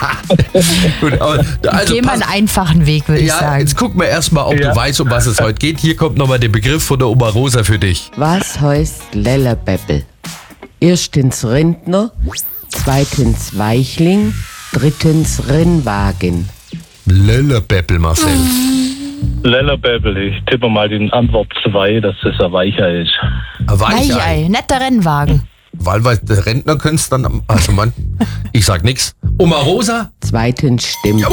Gut, aber, also Geh mal einen einfachen Weg, würde ich ja, sagen. jetzt gucken wir erstmal, ob du weißt, um was es heute geht. Hier kommt nochmal der Begriff von der Oma Rosa für dich. Was heißt Lellerbeppel? Erstens Rentner, zweitens Weichling, drittens Rennwagen. Lellerbeppel, Marcel. Lellerbäbel, ich tippe mal die Antwort 2, dass das ein Weichei ist. Ein Weichei. Weichei, netter Rennwagen. Weil der Rentner könnte es dann, also Mann, ich sag nix. Oma Rosa? Zweitens stimmt.